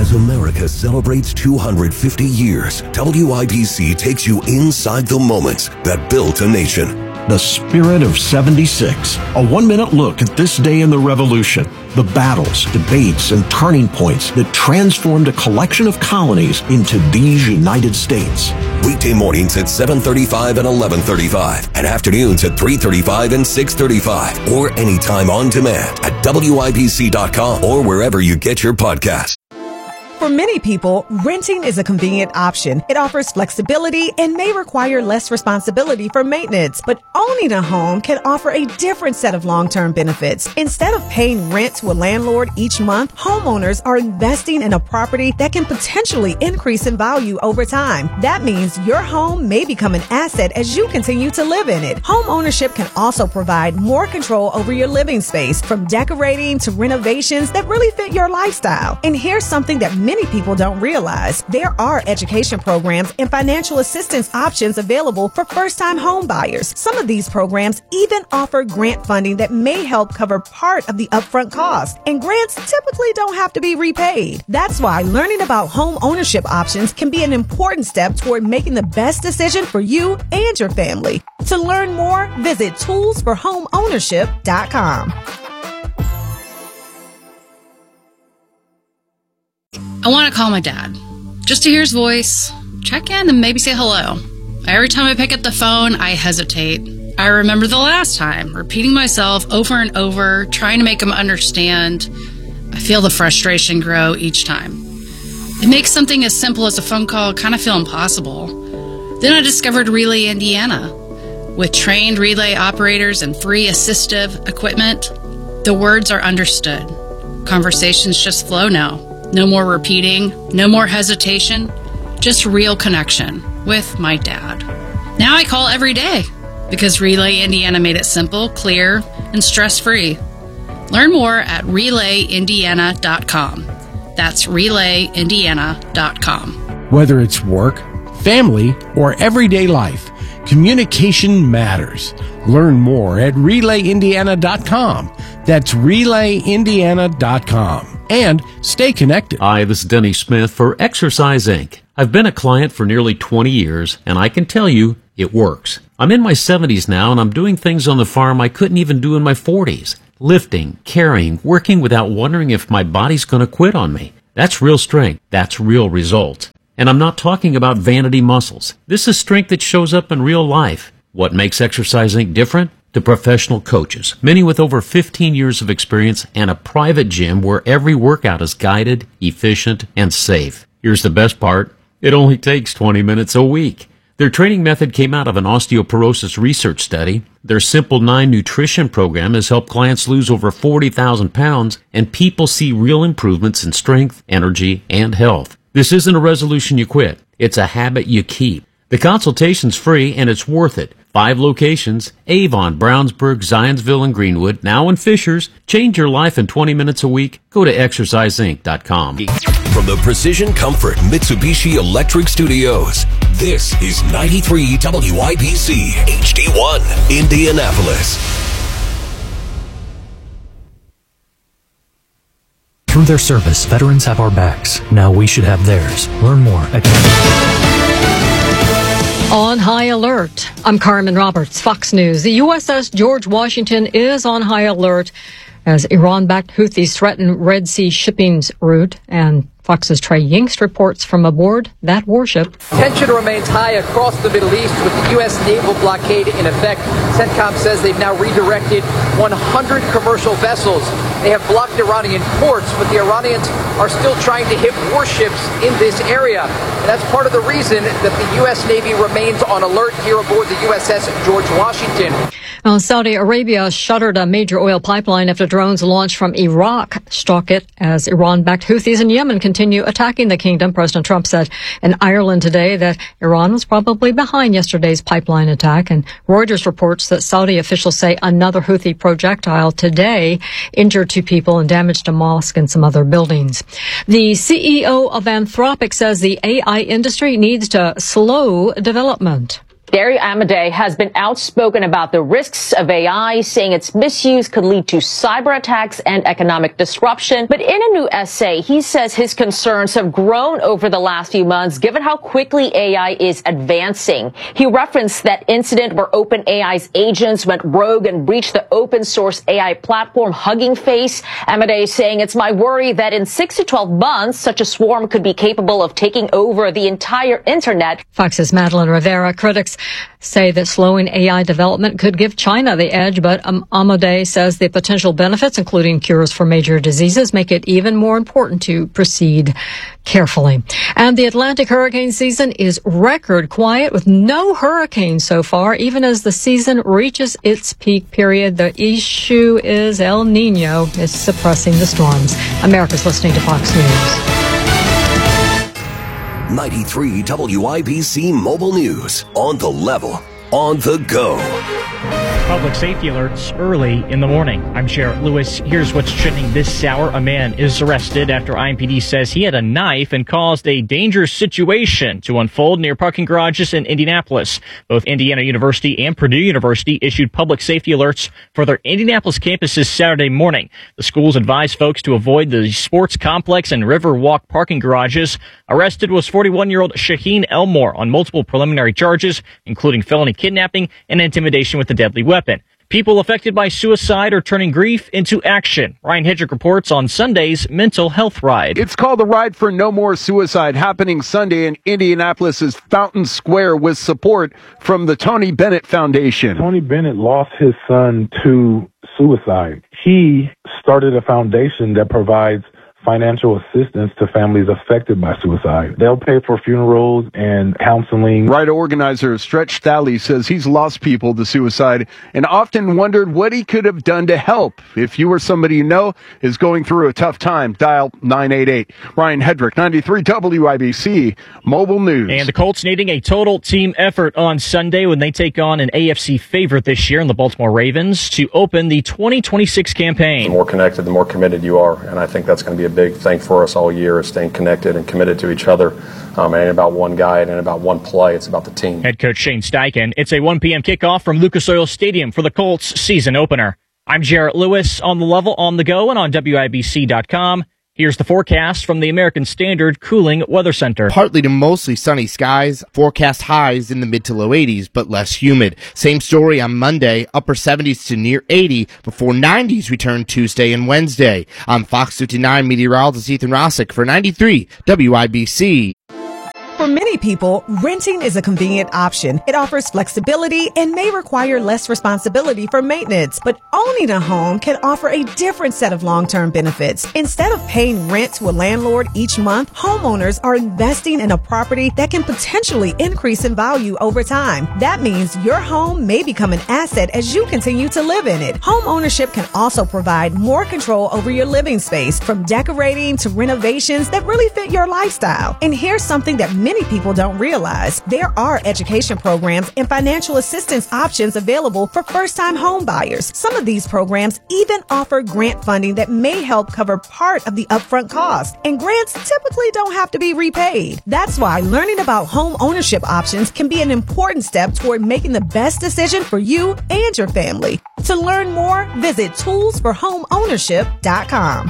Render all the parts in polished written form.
As America celebrates 250 years, WIBC takes you inside the moments that built a nation. The Spirit of 76, a one-minute look at this day in the Revolution, the battles, debates, and turning points that transformed a collection of colonies into these United States. Weekday mornings at 7:35 and 11:35, and afternoons at 3:35 and 6:35, or anytime on demand at WIBC.com or wherever you get your podcasts. For many people, renting is a convenient option. It offers flexibility and may require less responsibility for maintenance. But owning a home can offer a different set of long-term benefits. Instead of paying rent to a landlord each month, homeowners are investing in a property that can potentially increase in value over time. That means your home may become an asset as you continue to live in it. Home ownership can also provide more control over your living space, from decorating to renovations that really fit your lifestyle. And here's something that many people don't realize. There are education programs and financial assistance options available for first-time home buyers. Some of these programs even offer grant funding that may help cover part of the upfront cost. And grants typically don't have to be repaid. That's why learning about home ownership options can be an important step toward making the best decision for you and your family. To learn more, visit toolsforhomeownership.com. I want to call my dad, just to hear his voice, check in, and maybe say hello. Every time I pick up the phone, I hesitate. I remember the last time, repeating myself over and over, trying to make him understand. I feel the frustration grow each time. It makes something as simple as a phone call kind of feel impossible. Then I discovered Relay Indiana. With trained relay operators and free assistive equipment, the words are understood. Conversations just flow now. No more repeating, no more hesitation, just real connection with my dad. Now I call every day because Relay Indiana made it simple, clear, and stress-free. Learn more at RelayIndiana.com. That's RelayIndiana.com. Whether it's work, family, or everyday life, communication matters. Learn more at RelayIndiana.com. That's RelayIndiana.com. And stay connected. Hi, this is Denny Smith for Exercise Inc. I've been a client for nearly 20 years, and I can tell you it works. I'm in my 70s now, and I'm doing things on the farm I couldn't even do in my 40s. Lifting, carrying, working without wondering if my body's going to quit on me. That's real strength. That's real results. And I'm not talking about vanity muscles. This is strength that shows up in real life. What makes Exercise Inc. different? The professional coaches, many with over 15 years of experience, and a private gym where every workout is guided, efficient, and safe. Here's the best part. It only takes 20 minutes a week. Their training method came out of an osteoporosis research study. Their Simple 9 nutrition program has helped clients lose over 40,000 pounds, and people see real improvements in strength, energy, and health. This isn't a resolution you quit. It's a habit you keep. The consultation's free, and it's worth it. 5 locations: Avon, Brownsburg, Zionsville, and Greenwood, now in Fishers. Change your life in 20 minutes a week. Go to exerciseinc.com. From the Precision Comfort Mitsubishi Electric Studios, this is 93 WIBC HD1, Indianapolis. Through their service, veterans have our backs. Now we should have theirs. Learn more at On high alert. I'm Carmen Roberts, Fox News. The USS George Washington is on high alert as Iran-backed Houthis threaten Red Sea shipping route, and Fox's Trey Yingst reports from aboard that warship. Tension remains high across the Middle East with the U.S. naval blockade in effect. CENTCOM says they've now redirected 100 commercial vessels. They have blocked Iranian ports, but the Iranians are still trying to hit warships in this area. And that's part of the reason that the U.S. Navy remains on alert here aboard the USS George Washington. Saudi Arabia shuttered a major oil pipeline after drones launched from Iraq struck it as Iran-backed Houthis in Yemen continue attacking the kingdom. President Trump said in Ireland today that Iran was probably behind yesterday's pipeline attack. And Reuters reports that Saudi officials say another Houthi projectile today injured 2 people and damaged a mosque and some other buildings. The CEO of Anthropic says the AI industry needs to slow development. Gary Amadei has been outspoken about the risks of AI, saying its misuse could lead to cyber attacks and economic disruption. But in a new essay, he says his concerns have grown over the last few months, given how quickly AI is advancing. He referenced that incident where OpenAI's agents went rogue and breached the open source AI platform Hugging Face. Amadei saying, "It's my worry that in 6 to 12 months, such a swarm could be capable of taking over the entire internet." Fox's Madeline Rivera. Critics say that slowing AI development could give China the edge, but Amadei says the potential benefits, including cures for major diseases, make it even more important to proceed carefully. And the Atlantic hurricane season is record quiet with no hurricanes so far, even as the season reaches its peak period. The issue is El Nino is suppressing the storms. America's listening to Fox News. 93 WIBC Mobile News. On the level, on the go. Public safety alerts early in the morning. I'm Jarrett Lewis. Here's what's trending this hour. A man is arrested after IMPD says he had a knife and caused a dangerous situation to unfold near parking garages in Indianapolis. Both Indiana University and Purdue University issued public safety alerts for their Indianapolis campuses Saturday morning. The schools advised folks to avoid the sports complex and Riverwalk parking garages. Arrested was 41-year-old Shaheen Elmore on multiple preliminary charges, including felony kidnapping and intimidation with a deadly weapon. People affected by suicide are turning grief into action. Ryan Hedrick reports on Sunday's Mental Health Ride. It's called the Ride for No More Suicide, happening Sunday in Indianapolis's Fountain Square with support from the Tony Bennett Foundation. Tony Bennett lost his son to suicide. He started a foundation that provides financial assistance to families affected by suicide. They'll pay for funerals and counseling. Ride organizer Stretch Thalley says he's lost people to suicide and often wondered what he could have done to help. If you or somebody you know is going through a tough time, dial 988. Ryan Hedrick, 93 WIBC Mobile News. And the Colts needing a total team effort on Sunday when they take on an AFC favorite this year in the Baltimore Ravens to open the 2026 campaign. The more connected, the more committed you are, and I think that's going to be a big thing for us all year, is staying connected and committed to each other. It ain't about one guy, it ain't about one play, it's about the team. Head coach Shane Steichen. It's a 1 p.m. kickoff from Lucas Oil Stadium for the Colts season opener. I'm Jarrett Lewis, on the level, on the go, and on WIBC.com. Here's the forecast from the American Standard Cooling Weather Center. Partly to mostly sunny skies, forecast highs in the mid to low 80s, but less humid. Same story on Monday, upper 70s to near 80, before 90s return Tuesday and Wednesday. I'm Fox 59 meteorologist Ethan Rossick for 93 WIBC. For many people, renting is a convenient option. It offers flexibility and may require less responsibility for maintenance. But owning a home can offer a different set of long-term benefits. Instead of paying rent to a landlord each month, homeowners are investing in a property that can potentially increase in value over time. That means your home may become an asset as you continue to live in it. Home ownership can also provide more control over your living space, from decorating to renovations that really fit your lifestyle. And here's something that many people don't realize. There are education programs and financial assistance options available for first-time home buyers. Some of these programs even offer grant funding that may help cover part of the upfront cost. And grants typically don't have to be repaid. That's why learning about home ownership options can be an important step toward making the best decision for you and your family. To learn more, visit toolsforhomeownership.com.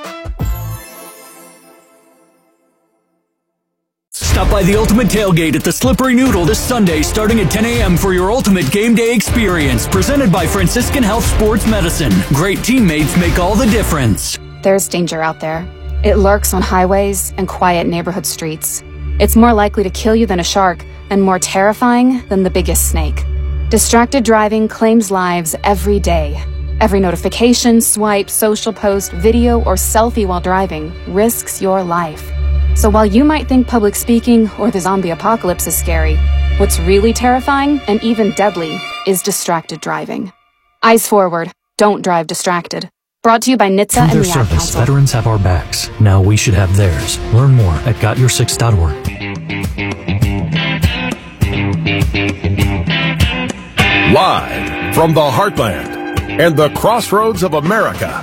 Stop by the Ultimate Tailgate at the Slippery Noodle this Sunday starting at 10 a.m. for your ultimate game day experience, presented by Franciscan Health Sports Medicine. Great teammates make all the difference. There's danger out there. It lurks on highways and quiet neighborhood streets. It's more likely to kill you than a shark and more terrifying than the biggest snake. Distracted driving claims lives every day. Every notification, swipe, social post, video, or selfie while driving risks your life. So while you might think public speaking or the zombie apocalypse is scary, what's really terrifying and even deadly is distracted driving. Eyes forward. Don't drive distracted. Brought to you by NHTSA and the Through their Ad service, Council. veterans have our backs. Now we should have theirs. Learn more at GotYour6.org. Live from the heartland and the crossroads of America,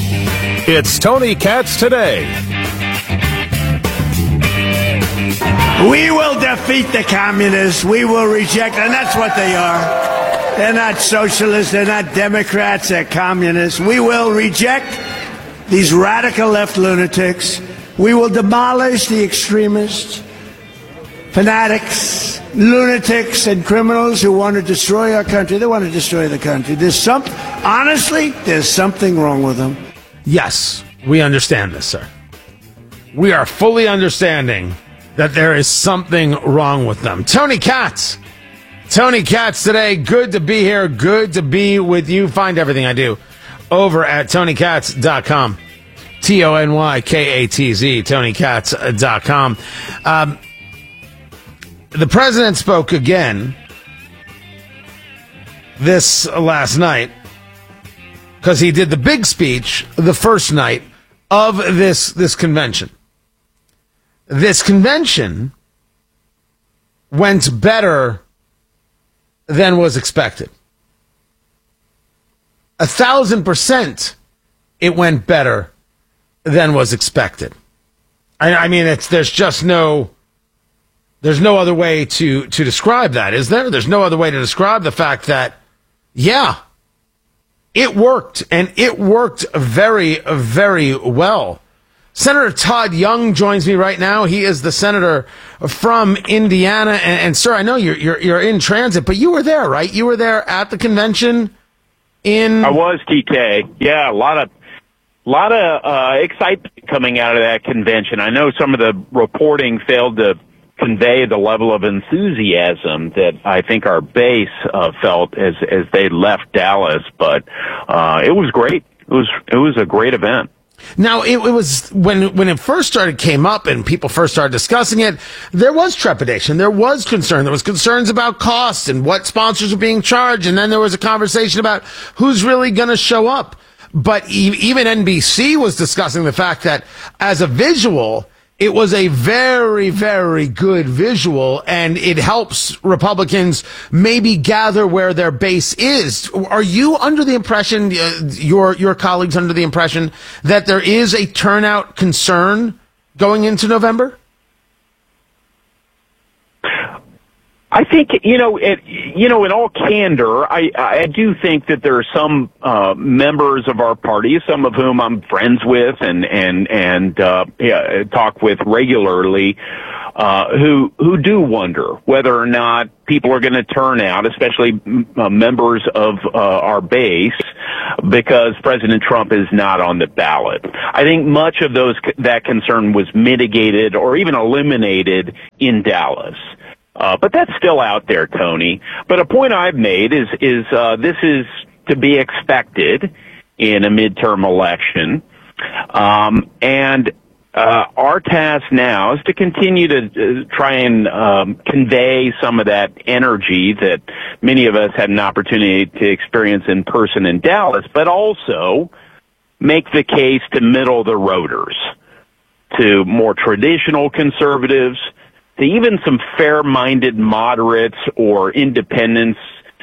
it's Tony Katz Today. We will defeat the communists. We will reject, and that's what they are. They're not socialists. They're not Democrats. They're communists. We will reject these radical left lunatics. We will demolish the extremists, fanatics, lunatics, and criminals who want to destroy our country. They want to destroy the country. Honestly, there's something wrong with them. Yes, we understand this, sir. We are fully understanding that there is something wrong with them. Tony Katz today. Good to be here. Good to be with you. Find everything I do over at TonyKatz.com. TonyKatz, TonyKatz.com. The president spoke again this last night because he did the big speech the first night of this convention. This convention went better than was expected. 1,000% it went better than was expected. I mean, there's no other way to describe that, is there? There's no other way to describe the fact that, yeah, it worked, and it worked very, very well. Senator Todd Young joins me right now. He is the senator from Indiana. And sir, I know you're in transit, but you were there, right? You were there at the convention I was, TK. Yeah, a lot of excitement coming out of that convention. I know some of the reporting failed to convey the level of enthusiasm that I think our base felt as they left Dallas, but it was great. It was a great event. Now, it was when it first came up and people first started discussing it, there was trepidation. There was concern. There was concerns about costs and what sponsors are being charged. And then there was a conversation about who's really going to show up. But even NBC was discussing the fact that as a visual, it was a very, very good visual, and it helps Republicans maybe gather where their base is. Are you under the impression, your colleagues under the impression, that there is a turnout concern going into November? I think, in all candor, I do think that there are some members of our party, some of whom I'm friends with and talk with regularly, who do wonder whether or not people are going to turn out, especially members of our base, because President Trump is not on the ballot. I think much of that concern was mitigated or even eliminated in Dallas. But that's still out there, Tony. But a point I've made is this is to be expected in a midterm election. And our task now is to continue to try and convey some of that energy that many of us had an opportunity to experience in person in Dallas, but also make the case to middle the roaders, to more traditional conservatives, to even some fair-minded moderates or independents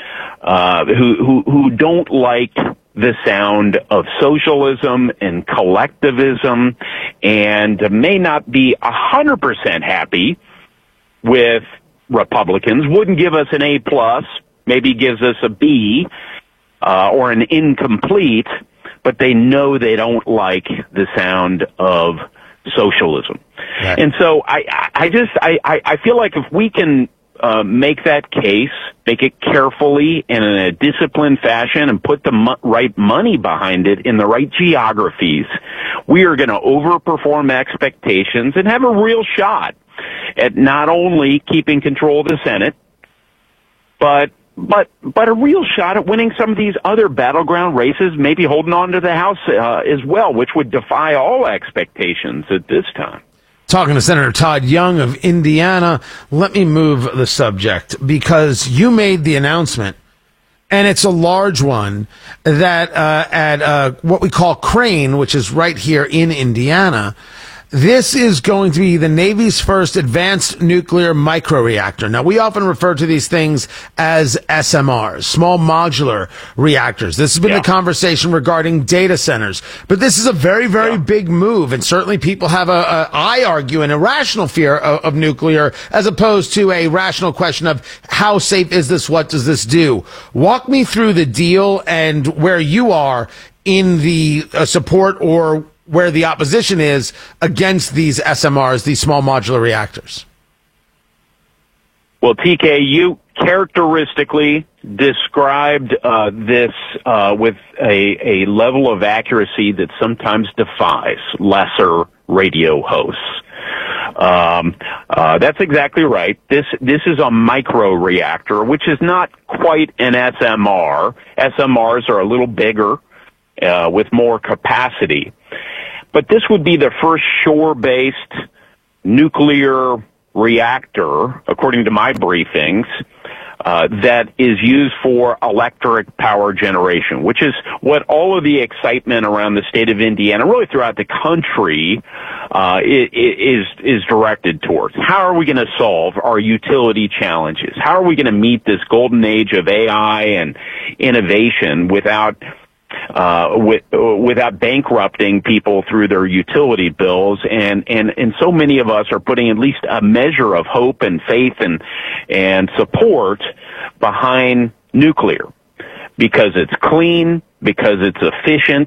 who don't like the sound of socialism and collectivism and may not be 100% happy with Republicans, wouldn't give us an A+, maybe gives us a B or an incomplete, but they know they don't like the sound of socialism. Right. And so I feel like if we can make that case, make it carefully and in a disciplined fashion and put the right money behind it in the right geographies, we are going to overperform expectations and have a real shot at not only keeping control of the Senate, but a real shot at winning some of these other battleground races, maybe holding on to the House as well, which would defy all expectations at this time. Talking to Senator Todd Young of Indiana, let me move the subject because you made the announcement, and it's a large one, that at what we call Crane, which is right here in Indiana, This is going to be the Navy's first advanced nuclear microreactor. Now, we often refer to these things as SMRs, small modular reactors. This has been the conversation regarding data centers. But this is a very, very big move, and certainly people have I argue, an irrational fear of nuclear as opposed to a rational question of how safe is this, what does this do? Walk me through the deal and where you are in the support or where the opposition is against these SMRs, these small modular reactors. Well, TK, you characteristically described this with a level of accuracy that sometimes defies lesser radio hosts. That's exactly right. This is a micro reactor, which is not quite an SMR. SMRs are a little bigger, with more capacity. But this would be the first shore-based nuclear reactor, according to my briefings, that is used for electric power generation, which is what all of the excitement around the state of Indiana, really throughout the country, is directed towards. How are we going to solve our utility challenges? How are we going to meet this golden age of AI and innovation without bankrupting people through their utility bills, and so many of us are putting at least a measure of hope and faith and support behind nuclear because it's clean, because it's efficient,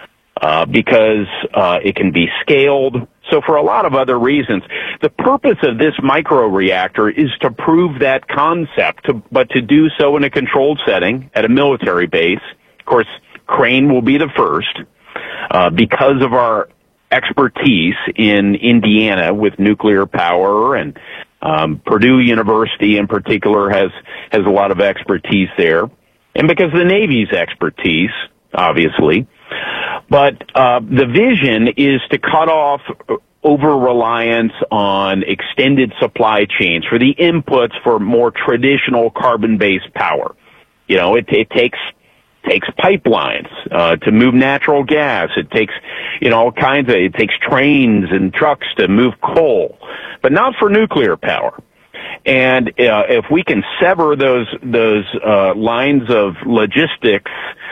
because it can be scaled. So for a lot of other reasons, the purpose of this microreactor is to prove that concept, but to do so in a controlled setting at a military base. Of course, Crane will be the first because of our expertise in Indiana with nuclear power, and Purdue University in particular has a lot of expertise there, and because of the Navy's expertise, obviously. But the vision is to cut off over-reliance on extended supply chains for the inputs for more traditional carbon-based power. You know, it takes pipelines to move natural gas. It takes, all kinds of. It takes trains and trucks to move coal, but not for nuclear power. And if we can sever those lines of logistics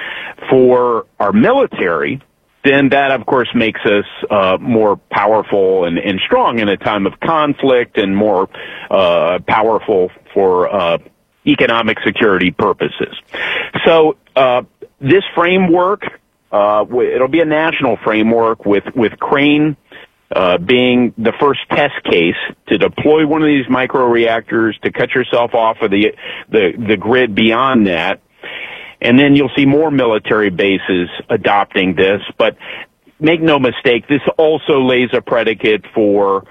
for our military, then that, of course, makes us more powerful and strong in a time of conflict, and more powerful for economic security purposes. So this framework, it'll be a national framework with Crane being the first test case to deploy one of these microreactors, to cut yourself off of the grid beyond that. And then you'll see more military bases adopting this. But make no mistake, this also lays a predicate for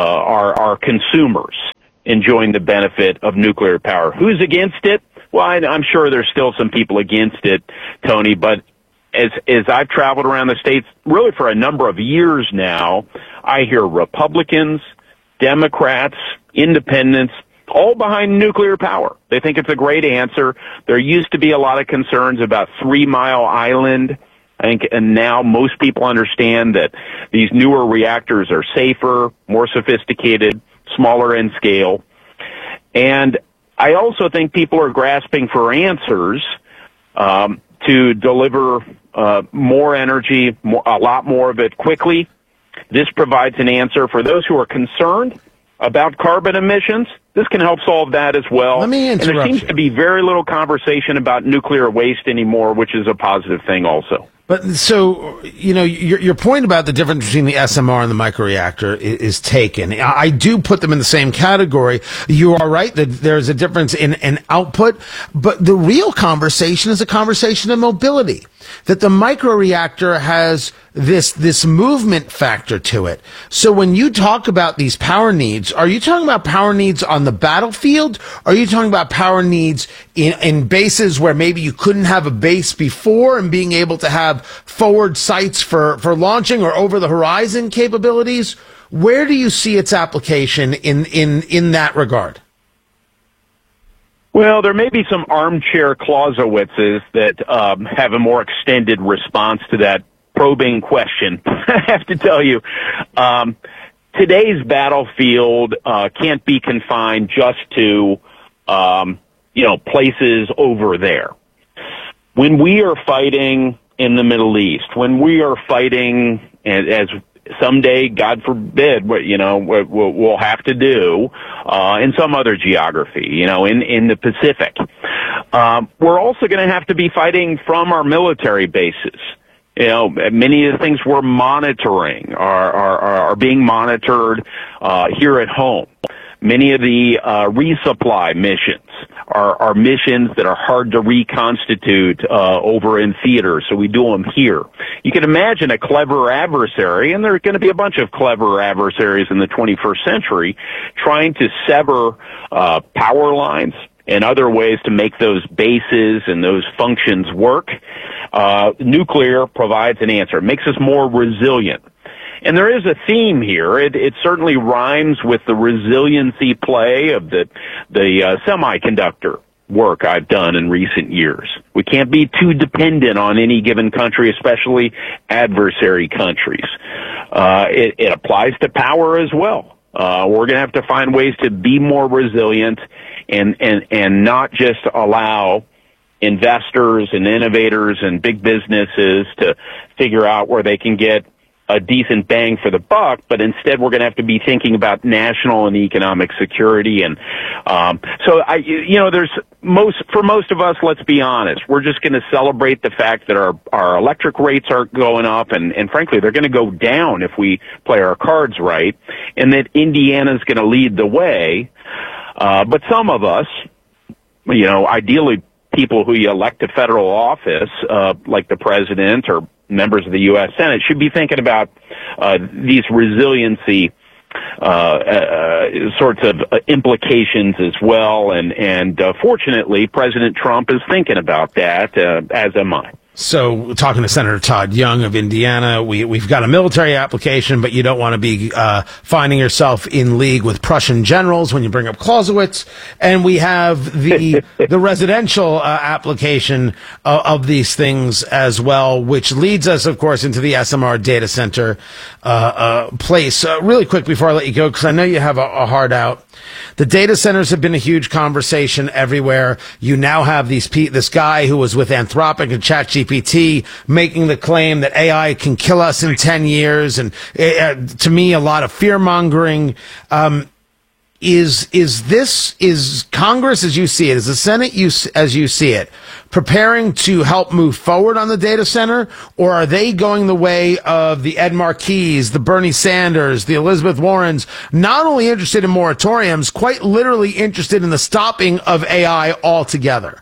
our consumers enjoying the benefit of nuclear power. Who's against it? Well, I'm sure there's still some people against it, Tony, but as I've traveled around the states, really for a number of years now, I hear Republicans, Democrats, independents, all behind nuclear power. They think it's a great answer. There used to be a lot of concerns about 3 Mile Island, I think, and now most people understand that these newer reactors are safer, more sophisticated, smaller in scale. And I also think people are grasping for answers to deliver more energy, a lot more of it quickly. This provides an answer for those who are concerned about carbon emissions. This can help solve that as well. Let me interrupt and there seems to be very little conversation about nuclear waste anymore, which is a positive thing also. But so, your point about the difference between the SMR and the microreactor is taken. I do put them in the same category. You are right that there's a difference in output, but the real conversation is a conversation of mobility. That the microreactor has this movement factor to it. So when you talk about these power needs, are you talking about power needs on the battlefield? Or are you talking about power needs in bases where maybe you couldn't have a base before, and being able to have forward sites for launching or over the horizon capabilities? Where do you see its application in that regard? Well, there may be some armchair Clausewitzes that have a more extended response to that probing question. I have to tell you, today's battlefield can't be confined just to places over there. When we are fighting in the Middle East, when we are fighting, as someday, God forbid, we'll have to do in some other geography, in the Pacific, we're also going to have to be fighting from our military bases. Many of the things we're monitoring are being monitored here at home. Many of the resupply missions are missions that are hard to reconstitute over in theater, so we do them here. You can imagine a clever adversary, and there are going to be a bunch of clever adversaries in the 21st century, trying to sever power lines and other ways to make those bases and those functions work. Nuclear provides an answer. It makes us more resilient. And there is a theme here. It certainly rhymes with the resiliency play of the semiconductor work I've done in recent years. We can't be too dependent on any given country, especially adversary countries. It applies to power as well. We're going to have to find ways to be more resilient and not just allow investors and innovators and big businesses to figure out where they can get a decent bang for the buck, but instead we're going to have to be thinking about national and economic security. And there's for most of us, let's be honest, we're just going to celebrate the fact that our electric rates are going up, and frankly, they're going to go down if we play our cards right, and that Indiana's going to lead the way. But some of us, ideally people who you elect to federal office, like the president or members of the U.S. Senate, should be thinking about these resiliency sorts of implications as well. And fortunately, President Trump is thinking about that, as am I. So, talking to Senator Todd Young of Indiana, we've got a military application, but you don't want to be finding yourself in league with Prussian generals when you bring up Clausewitz. And we have the residential application of these things as well, which leads us, of course, into the SMR data center place. Really quick before I let you go, because I know you have a hard out. The data centers have been a huge conversation everywhere. You now have this guy who was with Anthropic and ChatGPT making the claim that AI can kill us in 10 years. And to me, a lot of fear mongering. Is Congress, as you see it, is the Senate as you see it, preparing to help move forward on the data center, or are they going the way of the Ed Marquis, the Bernie Sanders, the Elizabeth Warrens, not only interested in moratoriums, quite literally interested in the stopping of AI altogether?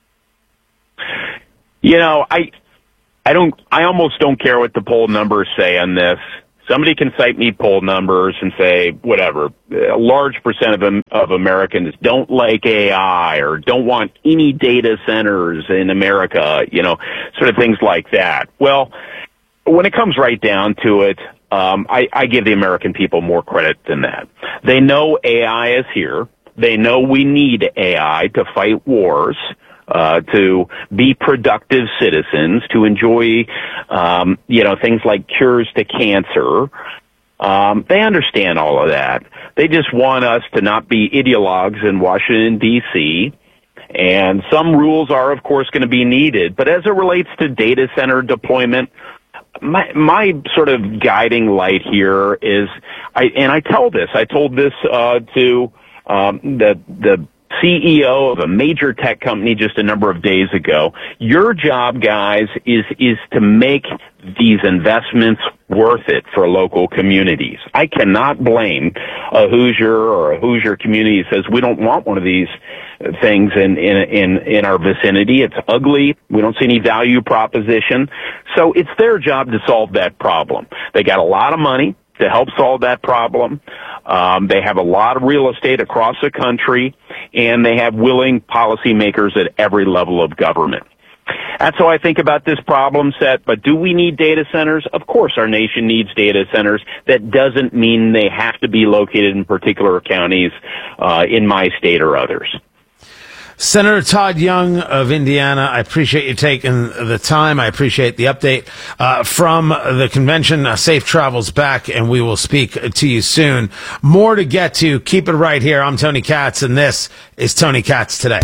I almost don't care what the poll numbers say on this. Somebody can cite me poll numbers and say, whatever, a large percent of Americans don't like AI or don't want any data centers in America, sort of things like that. Well, when it comes right down to it, I give the American people more credit than that. They know AI is here. They know we need AI to fight wars, to be productive citizens, to enjoy, things like cures to cancer. They understand all of that. They just want us to not be ideologues in Washington, D.C., and some rules are, of course, going to be needed. But as it relates to data center deployment, my sort of guiding light here is, I told this to the CEO of a major tech company just a number of days ago. Your job, guys, is to make these investments worth it for local communities. I cannot blame a Hoosier or a Hoosier community that says we don't want one of these things in our vicinity. It's ugly. We don't see any value proposition. So it's their job to solve that problem. They got a lot of money to help solve that problem. They have a lot of real estate across the country, and they have willing policymakers at every level of government. That's how I think about this problem set. But do we need data centers? Of course our nation needs data centers. That doesn't mean they have to be located in particular counties in my state or others. Senator Todd Young of Indiana, I appreciate you taking the time. I appreciate the update from the convention. Safe travels back, and we will speak to you soon. More to get to. Keep it right here. I'm Tony Katz, and this is Tony Katz Today.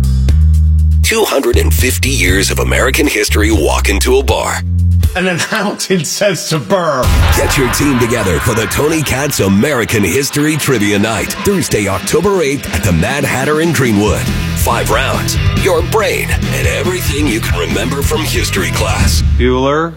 250 years of American history walk into a bar. And then Hamilton says to Burr. Get your team together for the Tony Katz American History Trivia Night, Thursday, October 8th at the Mad Hatter in Greenwood. 5 rounds, your brain, and everything you can remember from history class. Bueller.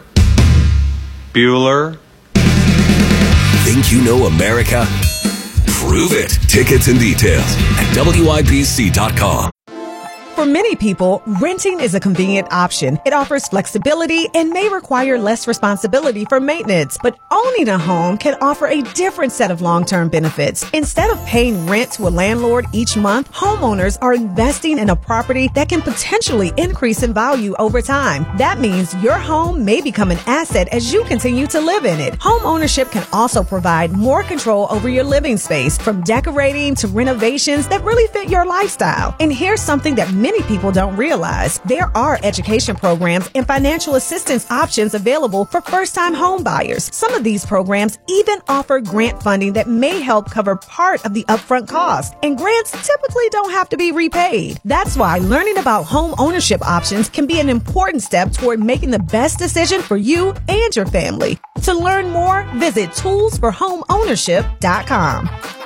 Think you know America? Prove it. Tickets and details at WIBC.com. For many people, renting is a convenient option. It offers flexibility and may require less responsibility for maintenance. But owning a home can offer a different set of long-term benefits. Instead of paying rent to a landlord each month, homeowners are investing in a property that can potentially increase in value over time. That means your home may become an asset as you continue to live in it. Home ownership can also provide more control over your living space, from decorating to renovations that really fit your lifestyle. And here's something that many people don't realize. There are education programs and financial assistance options available for first-time home buyers. Some of these programs even offer grant funding that may help cover part of the upfront cost. And grants typically don't have to be repaid. That's why learning about home ownership options can be an important step toward making the best decision for you and your family. To learn more, visit toolsforhomeownership.com.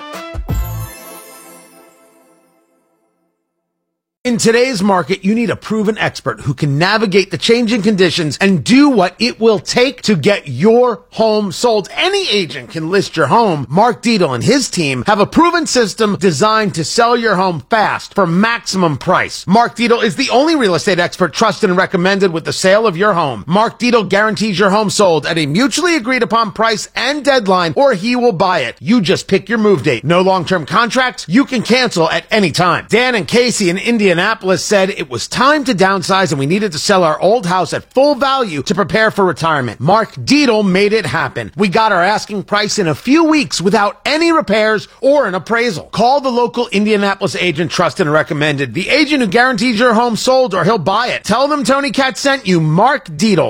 In today's market, you need a proven expert who can navigate the changing conditions and do what it will take to get your home sold. Any agent can list your home. Mark Dietel and his team have a proven system designed to sell your home fast for maximum price. Mark Dietel is the only real estate expert trusted and recommended with the sale of your home. Mark Dietel guarantees your home sold at a mutually agreed upon price and deadline, or he will buy it. You just pick your move date. No long-term contracts. You can cancel at any time. Dan and Casey in Indianapolis said it was time to downsize and we needed to sell our old house at full value to prepare for retirement. Mark Dietel made it happen. We got our asking price in a few weeks without any repairs or an appraisal. Call the local Indianapolis agent trusted and recommended. The agent who guarantees your home sold or he'll buy it. Tell them Tony Katz sent you. Mark Dietel,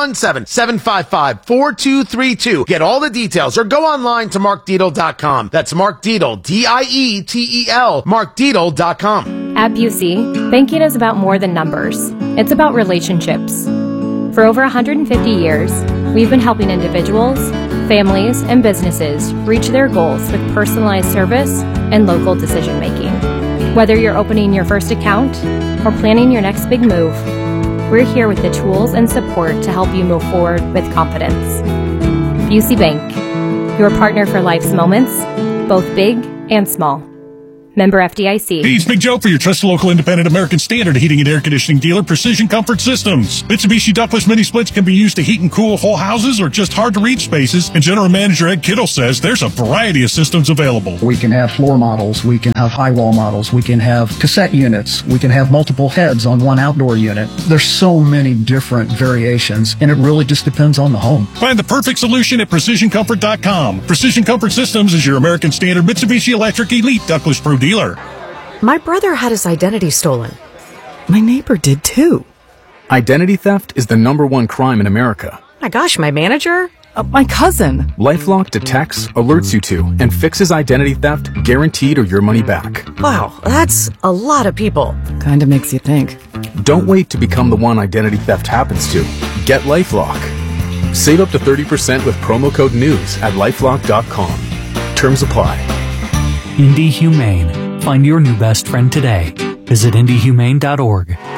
317-755-4232. Get all the details or go online to markdietel.com. That's Mark Dietel, Dietel, markdietel.com. At Busey, banking is about more than numbers. It's about relationships. For over 150 years, we've been helping individuals, families, and businesses reach their goals with personalized service and local decision making. Whether you're opening your first account or planning your next big move, we're here with the tools and support to help you move forward with confidence. Busey Bank, your partner for life's moments, both big and small. Member FDIC. Hey, it's Big Joe for your trusted local independent American Standard heating and air conditioning dealer, Precision Comfort Systems. Mitsubishi ductless mini splits can be used to heat and cool whole houses or just hard to reach spaces. And General Manager Ed Kittle says there's a variety of systems available. We can have floor models. We can have high wall models. We can have cassette units. We can have multiple heads on one outdoor unit. There's so many different variations, and it really just depends on the home. Find the perfect solution at PrecisionComfort.com. Precision Comfort Systems is your American Standard Mitsubishi Electric Elite ductless Pro dealer. My brother had his identity stolen. My neighbor did too. Identity theft is the #1 crime in America. My gosh, my manager? My cousin. LifeLock detects, alerts you to, and fixes identity theft guaranteed or your money back. Wow, that's a lot of people. Kinda makes you think. Don't wait to become the one identity theft happens to. Get LifeLock. Save up to 30% with promo code NEWS at LifeLock.com. Terms apply. Indy Humane. Find your new best friend today. Visit IndyHumane.org.